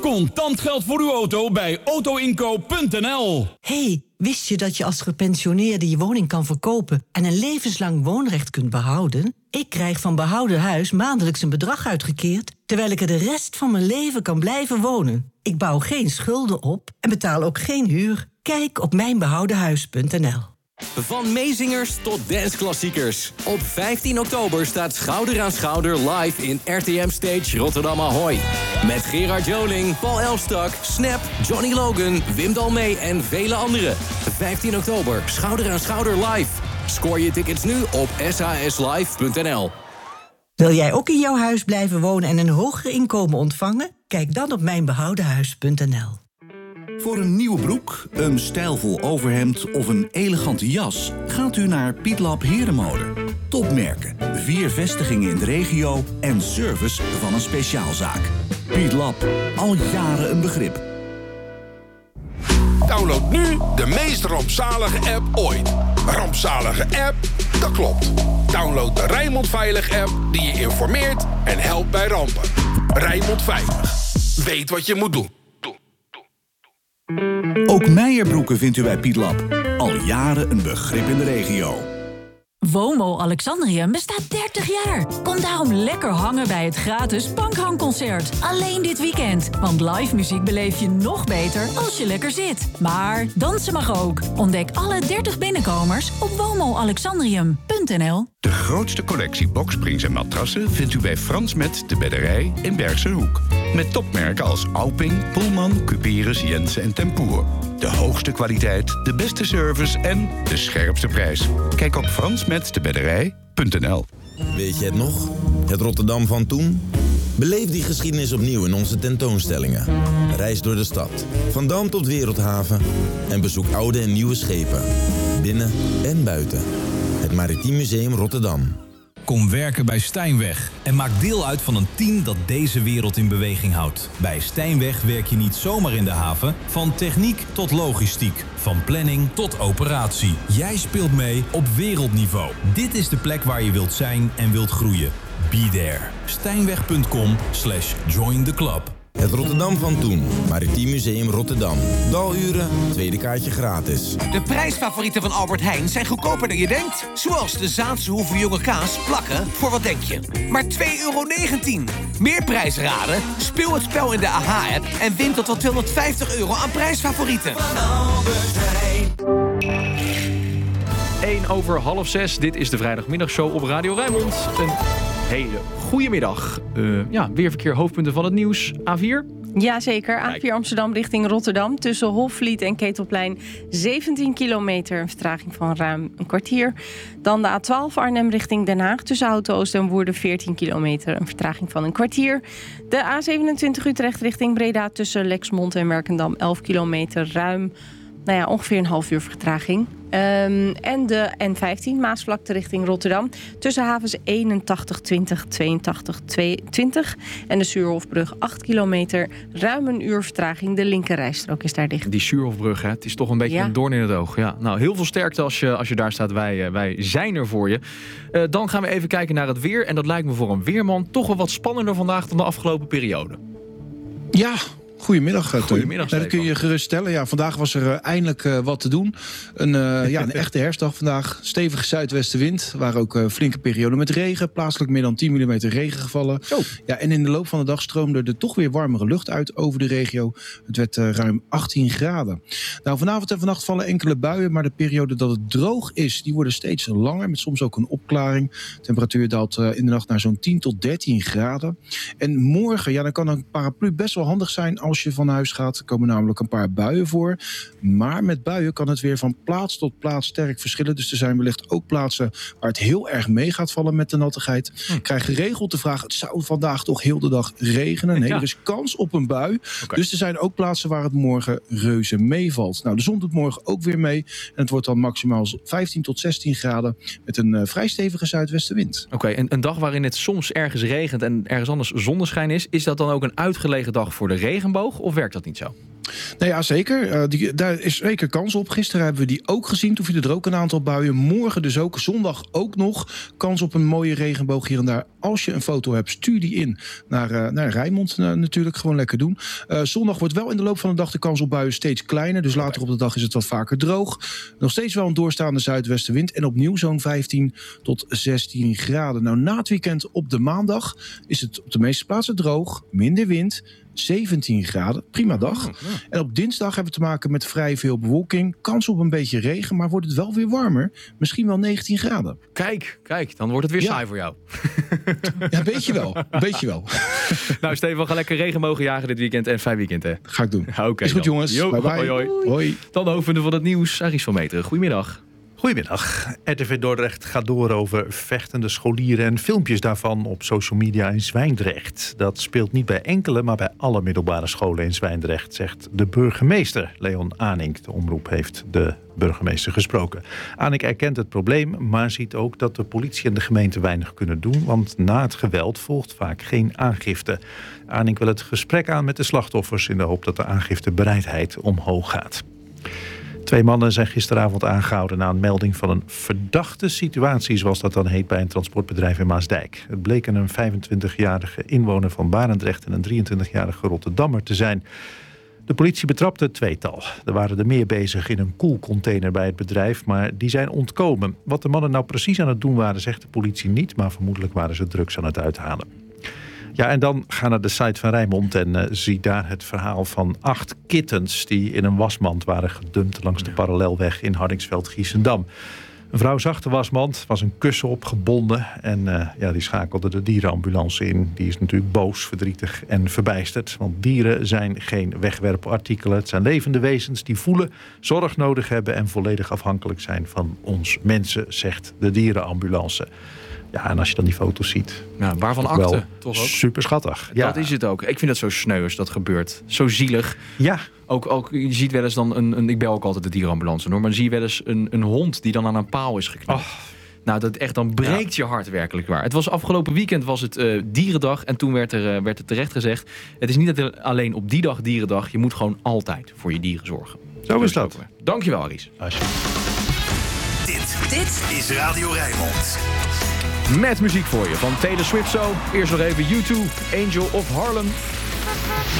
Contant geld voor uw auto bij autoinkoop.nl. Hey, wist je dat je als gepensioneerde je woning kan verkopen en een levenslang woonrecht kunt behouden? Ik krijg van Behouden Huis maandelijks een bedrag uitgekeerd, terwijl ik er de rest van mijn leven kan blijven wonen. Ik bouw geen schulden op en betaal ook geen huur. Kijk op mijnbehoudenhuis.nl. Van meezingers tot danceklassiekers. Op 15 oktober staat Schouder aan Schouder live in RTM Stage Rotterdam Ahoy. Met Gerard Joling, Paul Elstak, Snap, Johnny Logan, Wim Dalmee en vele anderen. 15 oktober, Schouder aan Schouder live. Scoor je tickets nu op saslive.nl. Wil jij ook in jouw huis blijven wonen en een hoger inkomen ontvangen? Kijk dan op mijnbehoudenhuis.nl. Voor een nieuwe broek, een stijlvol overhemd of een elegante jas gaat u naar Pietlab Herenmode. Topmerken, 4 vestigingen in de regio en service van een speciaalzaak. Pietlab, al jaren een begrip. Download nu de meest rampzalige app ooit. Rampzalige app? Dat klopt. Download de Rijnmond Veilig app die je informeert en helpt bij rampen. Rijnmond Veilig. Weet wat je moet doen. Ook Meijerbroeken vindt u bij Pietlab. Al jaren een begrip in de regio. WOMO Alexandrium bestaat 30 jaar. Kom daarom lekker hangen bij het gratis Punkhangconcert. Alleen dit weekend. Want live muziek beleef je nog beter als je lekker zit. Maar dansen mag ook. Ontdek alle 30 binnenkomers op womoalexandrium.nl. De grootste collectie boksprings en matrassen vindt u bij Frans Met de Bedderij in Bergse Hoek. Met topmerken als Auping, Pullman, Cuperus, Jensen en Tempoer. De hoogste kwaliteit, de beste service en de scherpste prijs. Kijk op fransmetdebedderij.nl. Weet je het nog? Het Rotterdam van toen? Beleef die geschiedenis opnieuw in onze tentoonstellingen. Reis door de stad, van Dam tot Wereldhaven. En bezoek oude en nieuwe schepen. Binnen en buiten. Het Maritiem Museum Rotterdam. Kom werken bij Stijnweg en maak deel uit van een team dat deze wereld in beweging houdt. Bij Stijnweg werk je niet zomaar in de haven, van techniek tot logistiek, van planning tot operatie. Jij speelt mee op wereldniveau. Dit is de plek waar je wilt zijn en wilt groeien. Be there. Stijnweg.com/join the club. Het Rotterdam van toen. Maritiem Museum Rotterdam. Daluren, tweede kaartje gratis. De prijsfavorieten van Albert Heijn zijn goedkoper dan je denkt. Zoals de Zaanse Hoeve jonge kaas plakken voor wat denk je? Maar €2,19. Meer prijs raden? Speel het spel in de AH-app en win tot wel €250 aan prijsfavorieten. Van Albert Heijn. 5:01. Dit is de vrijdagmiddagshow op Radio Rijnmond. Een hele goede middag. Weerverkeer, hoofdpunten van het nieuws. A4? Jazeker, A4 Amsterdam richting Rotterdam. Tussen Hofvliet en Ketelplein 17 kilometer. Een vertraging van ruim een kwartier. Dan de A12 Arnhem richting Den Haag. Tussen Houten Oost en Woerden 14 kilometer. Een vertraging van een kwartier. De A27 Utrecht richting Breda. Tussen Lexmond en Werkendam 11 kilometer. Ruim ongeveer een half uur vertraging. En de N15 Maasvlakte richting Rotterdam. Tussen havens 8120, 8220 en de Suurhofbrug 8 kilometer. Ruim een uur vertraging. De linkerrijstrook is daar dicht. Die Suurhofbrug, het is toch een beetje een doorn in het oog. Ja, nou, heel veel sterkte als je daar staat. Wij zijn er voor je. Dan gaan we even kijken naar het weer. En dat lijkt me voor een weerman toch wel wat spannender vandaag dan de afgelopen periode. Ja. Goedemiddag, Goedemiddag, dat kun je geruststellen. Ja, vandaag was er eindelijk wat te doen. Een echte herfstdag vandaag. Stevige zuidwestenwind. Er waren ook flinke perioden met regen. Plaatselijk meer dan 10 mm regen gevallen. Ja, en in de loop van de dag stroomde er toch weer warmere lucht uit over de regio. Het werd ruim 18 graden. Nou, vanavond en vannacht vallen enkele buien. Maar de periode dat het droog is, die worden steeds langer. Met soms ook een opklaring. De temperatuur daalt in de nacht naar zo'n 10 tot 13 graden. En morgen, dan kan een paraplu best wel handig zijn als je van huis gaat. Er komen namelijk een paar buien voor. Maar met buien kan het weer van plaats tot plaats sterk verschillen. Dus er zijn wellicht ook plaatsen waar het heel erg mee gaat vallen met de nattigheid. Ik krijg geregeld de vraag, het zou vandaag toch heel de dag regenen? Nee, er is kans op een bui. Dus er zijn ook plaatsen waar het morgen reuze meevalt. Nou, de zon doet morgen ook weer mee. En het wordt dan maximaal 15 tot 16 graden met een vrij stevige zuidwestenwind. Oké, en een dag waarin het soms ergens regent en ergens anders zonneschijn is dat dan ook een uitgelegen dag voor de regenboog? Of werkt dat niet zo? Nou ja, zeker. Daar is zeker kans op. Gisteren hebben we die ook gezien. Toen vielen er ook een aantal buien. Morgen dus ook. Zondag ook nog. Kans op een mooie regenboog hier en daar. Als je een foto hebt, stuur die in naar Rijnmond natuurlijk. Gewoon lekker doen. Zondag wordt wel in de loop van de dag de kans op buien steeds kleiner. Dus later op de dag is het wat vaker droog. Nog steeds wel een doorstaande zuidwestenwind. En opnieuw zo'n 15 tot 16 graden. Nou, na het weekend op de maandag is het op de meeste plaatsen droog. Minder wind. 17 graden, prima dag. En op dinsdag hebben we te maken met vrij veel bewolking. Kans op een beetje regen, maar wordt het wel weer warmer. Misschien wel 19 graden. Kijk, dan wordt het weer saai voor jou. Ja, beetje wel. Nou, Stefan, ga lekker regen mogen jagen dit weekend en fijn weekend, hè? Ga ik doen. Oké, is goed, jongens. Bye bye. Hoi. Dan de hoofdpunten van het nieuws. Aries van Meteren, goedemiddag. Goedemiddag. RTV Dordrecht gaat door over vechtende scholieren en filmpjes daarvan op social media in Zwijndrecht. Dat speelt niet bij enkele, maar bij alle middelbare scholen in Zwijndrecht, zegt de burgemeester Leon Aanink. De omroep heeft de burgemeester gesproken. Aanink erkent het probleem, maar ziet ook dat de politie en de gemeente weinig kunnen doen, want na het geweld volgt vaak geen aangifte. Aanink wil het gesprek aan met de slachtoffers in de hoop dat de aangiftebereidheid omhoog gaat. 2 mannen zijn gisteravond aangehouden na een melding van een verdachte situatie, zoals dat dan heet, bij een transportbedrijf in Maasdijk. Het bleken een 25-jarige inwoner van Barendrecht en een 23-jarige Rotterdammer te zijn. De politie betrapte het tweetal. Er waren er meer bezig in een koelcontainer bij het bedrijf, maar die zijn ontkomen. Wat de mannen nou precies aan het doen waren, zegt de politie niet, maar vermoedelijk waren ze drugs aan het uithalen. Ja, en dan ga naar de site van Rijnmond en zie daar het verhaal van 8 kittens die in een wasmand waren gedumpt langs de parallelweg in Hardingsveld-Giessendam. Een vrouw zag de wasmand, was een kussen opgebonden en die schakelde de dierenambulance in. Die is natuurlijk boos, verdrietig en verbijsterd, want dieren zijn geen wegwerpartikelen. Het zijn levende wezens die voelen, zorg nodig hebben en volledig afhankelijk zijn van ons mensen, zegt de dierenambulance. Ja, en als je dan die foto's ziet... Nou, waarvan akte, toch ook? Super schattig. Ja. Dat is het ook. Ik vind dat zo sneu als dat gebeurt. Zo zielig. Ja. Ook je ziet wel eens dan... ik bel ook altijd de dierenambulance, hoor. Maar dan zie je wel eens een hond die dan aan een paal is geknapt. Oh. Nou, dan breekt je hart werkelijk waar. Het was afgelopen weekend was het dierendag. En toen werd er terecht gezegd... Het is niet dat alleen op die dag dierendag. Je moet gewoon altijd voor je dieren zorgen. Zo is dat. Dankjewel, Aries. Dit is Radio Rijnmond. Met muziek voor je van Taylor Swift zo. Eerst nog even U2, Angel of Harlem.